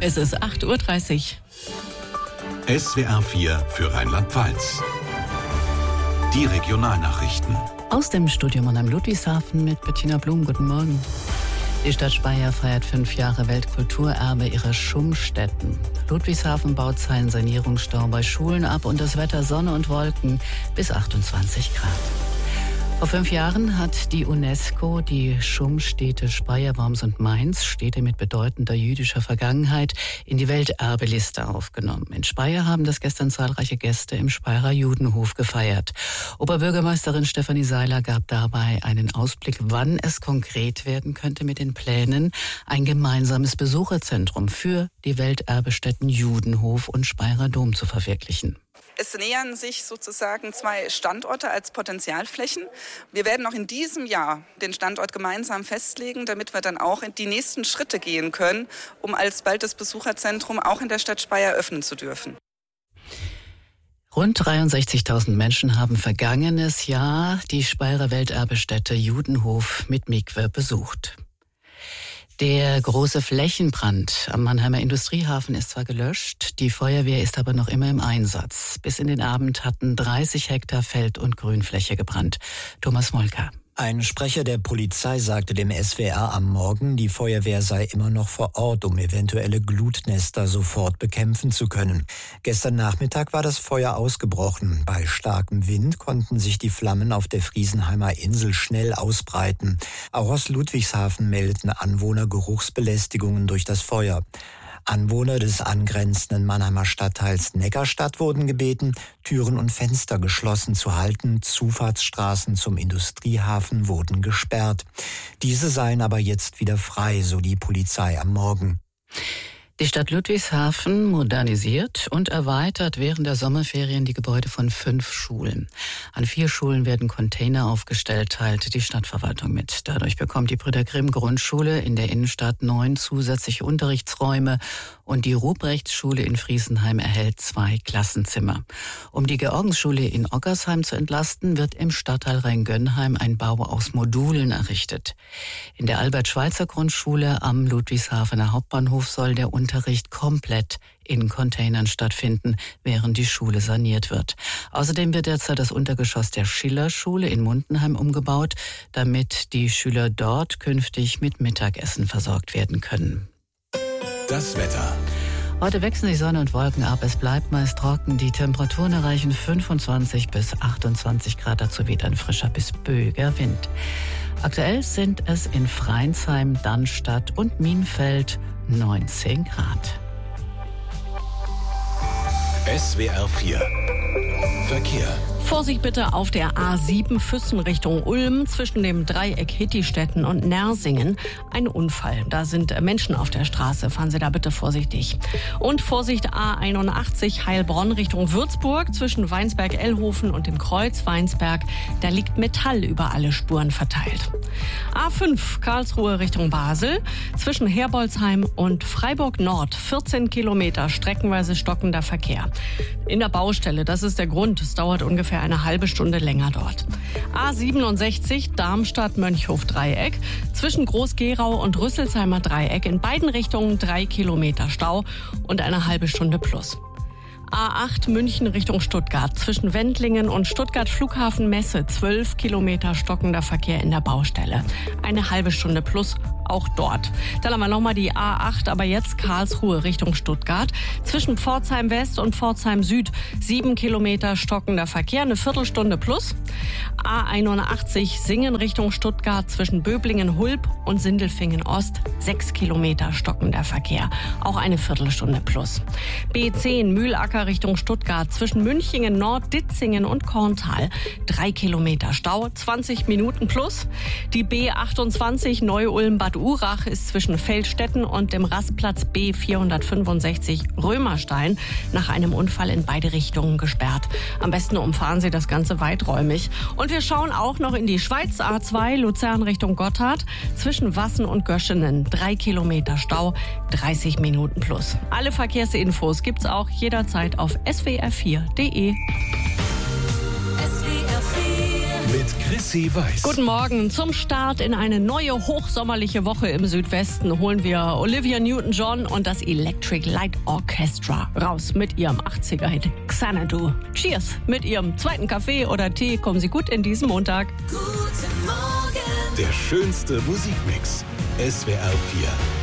Es ist 8:30 Uhr. SWR 4 für Rheinland-Pfalz. Die Regionalnachrichten. Aus dem Studio Mannheim Ludwigshafen mit Bettina Blum. Guten Morgen. Die Stadt Speyer feiert 5 Jahre Weltkulturerbe ihrer Schummstätten. Ludwigshafen baut seinen Sanierungsstau bei Schulen ab und das Wetter Sonne und Wolken bis 28 Grad. Vor 5 Jahren hat die UNESCO die Schummstädte Speyer, Worms und Mainz, Städte mit bedeutender jüdischer Vergangenheit, in die Welterbeliste aufgenommen. In Speyer haben das gestern zahlreiche Gäste im Speyerer Judenhof gefeiert. Oberbürgermeisterin Stefanie Seiler gab dabei einen Ausblick, wann es konkret werden könnte mit den Plänen, ein gemeinsames Besucherzentrum für die Welterbestätten Judenhof und Speyerer Dom zu verwirklichen. Es nähern sich sozusagen 2 Standorte als Potenzialflächen. Wir werden auch in diesem Jahr den Standort gemeinsam festlegen, damit wir dann auch in die nächsten Schritte gehen können, um alsbald das Besucherzentrum auch in der Stadt Speyer öffnen zu dürfen. Rund 63.000 Menschen haben vergangenes Jahr die Speyerer Welterbestätte Judenhof mit Mikwe besucht. Der große Flächenbrand am Mannheimer Industriehafen ist zwar gelöscht, die Feuerwehr ist aber noch immer im Einsatz. Bis in den Abend hatten 30 Hektar Feld- und Grünfläche gebrannt. Thomas Molker. Ein Sprecher der Polizei sagte dem SWR am Morgen, die Feuerwehr sei immer noch vor Ort, um eventuelle Glutnester sofort bekämpfen zu können. Gestern Nachmittag war das Feuer ausgebrochen. Bei starkem Wind konnten sich die Flammen auf der Friesenheimer Insel schnell ausbreiten. Auch aus Ludwigshafen meldeten Anwohner Geruchsbelästigungen durch das Feuer. Anwohner des angrenzenden Mannheimer Stadtteils Neckarstadt wurden gebeten, Türen und Fenster geschlossen zu halten. Zufahrtsstraßen zum Industriehafen wurden gesperrt. Diese seien aber jetzt wieder frei, so die Polizei am Morgen. Die Stadt Ludwigshafen modernisiert und erweitert während der Sommerferien die Gebäude von 5 Schulen. An 4 Schulen werden Container aufgestellt, teilt die Stadtverwaltung mit. Dadurch bekommt die Brüder Grimm Grundschule in der Innenstadt 9 zusätzliche Unterrichtsräume und die Ruprechtschule in Friesenheim erhält 2 Klassenzimmer. Um die Georgensschule in Oggersheim zu entlasten, wird im Stadtteil Rheingönheim ein Bau aus Modulen errichtet. In der Albert-Schweitzer-Grundschule am Ludwigshafener Hauptbahnhof soll der Unterricht komplett in Containern stattfinden, während die Schule saniert wird. Außerdem wird derzeit das Untergeschoss der Schillerschule in Mundenheim umgebaut, damit die Schüler dort künftig mit Mittagessen versorgt werden können. Das Wetter. Heute wechseln sich Sonne und Wolken ab. Es bleibt meist trocken. Die Temperaturen erreichen 25 bis 28 Grad. Dazu weht ein frischer bis böiger Wind. Aktuell sind es in Freinsheim, Dannstatt und Mienfeld 19 Grad. SWR 4 Verkehr. Vorsicht bitte auf der A7 Füssen Richtung Ulm zwischen dem Dreieck Hittistetten und Nersingen. Ein Unfall. Da sind Menschen auf der Straße. Fahren Sie da bitte vorsichtig. Und Vorsicht A81 Heilbronn Richtung Würzburg zwischen Weinsberg-Ellhofen und dem Kreuz Weinsberg. Da liegt Metall über alle Spuren verteilt. A5 Karlsruhe Richtung Basel zwischen Herbolzheim und Freiburg Nord. 14 Kilometer streckenweise stockender Verkehr. In der Baustelle, das ist der Grund. Es dauert ungefähr eine halbe Stunde länger dort. A67 Darmstadt-Mönchhof-Dreieck zwischen Groß-Gerau und Rüsselsheimer Dreieck in beiden Richtungen 3 Kilometer Stau und eine halbe Stunde plus. A8 München Richtung Stuttgart zwischen Wendlingen und Stuttgart Flughafen Messe 12 Kilometer stockender Verkehr in der Baustelle. Eine halbe Stunde plus auch dort. Dann haben wir nochmal die A8, aber jetzt Karlsruhe Richtung Stuttgart zwischen Pforzheim West und Pforzheim Süd 7 Kilometer stockender Verkehr, eine Viertelstunde plus. A81 Singen Richtung Stuttgart zwischen Böblingen-Hulb und Sindelfingen Ost 6 Kilometer stockender Verkehr, auch eine Viertelstunde plus. B10 Mühlacker Richtung Stuttgart zwischen Münchingen Nord, Ditzingen und Korntal 3 Kilometer Stau, 20 Minuten plus. Die B28 Neu-Ulm-Bad Urach ist zwischen Feldstetten und dem Rastplatz B465 Römerstein nach einem Unfall in beide Richtungen gesperrt. Am besten umfahren Sie das Ganze weiträumig. Und wir schauen auch noch in die Schweiz. A2 Luzern Richtung Gotthard zwischen Wassen und Göschenen 3 Kilometer Stau, 30 Minuten plus. Alle Verkehrsinfos gibt's auch jederzeit auf swr4.de. SWR 4 mit Chrissy Weiß. Guten Morgen. Zum Start in eine neue hochsommerliche Woche im Südwesten holen wir Olivia Newton-John und das Electric Light Orchestra raus mit ihrem 80er-Hit Xanadu. Cheers! Mit ihrem zweiten Kaffee oder Tee kommen Sie gut in diesen Montag. Der schönste Musikmix. SWR 4.